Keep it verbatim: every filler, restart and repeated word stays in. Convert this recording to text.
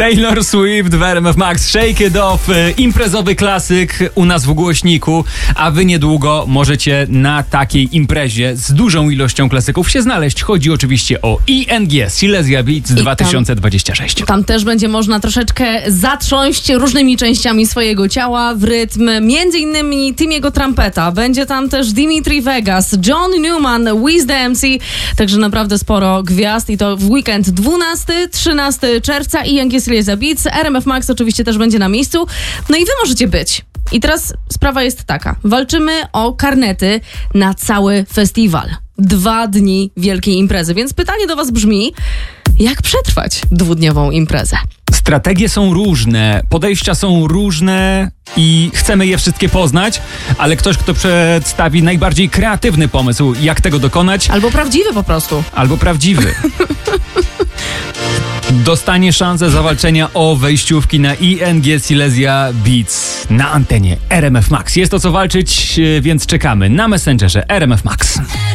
Taylor Swift w R M F Max, Shake It Off, imprezowy klasyk u nas w głośniku, a wy niedługo możecie na takiej imprezie z dużą ilością klasyków się znaleźć. Chodzi oczywiście o I N G, Silesia Beats dwa tysiące dwadzieścia sześć. Tam, tam też będzie można troszeczkę zatrząść różnymi częściami swojego ciała w rytm, między innymi Timiego Trumpeta. Będzie tam też Dimitri Vegas, John Newman, Wiz the M C, także naprawdę sporo gwiazd i to w weekend dwunastego trzynastego czerwca. I N G Silesia Beats, R M F Max oczywiście też będzie na miejscu. No i wy możecie być. I teraz sprawa jest taka. Walczymy o karnety na cały festiwal. Dwa dni wielkiej imprezy. Więc pytanie do was brzmi, jak przetrwać dwudniową imprezę? Strategie są różne, podejścia są różne i chcemy je wszystkie poznać, ale ktoś, kto przedstawi najbardziej kreatywny pomysł, jak tego dokonać... Albo prawdziwy po prostu. Albo prawdziwy. Dostanie szansę zawalczenia o wejściówki na I N G Silesia Beats na antenie R M F Max. Jest o co walczyć, więc czekamy na Messengerze R M F Max.